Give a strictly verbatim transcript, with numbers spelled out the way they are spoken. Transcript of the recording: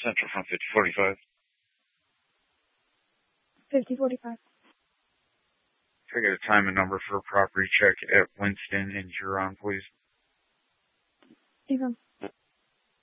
Central from fifty forty-five. fifty forty-five. Can I get a time and number for a property check at Winston and Huron, please? Huron.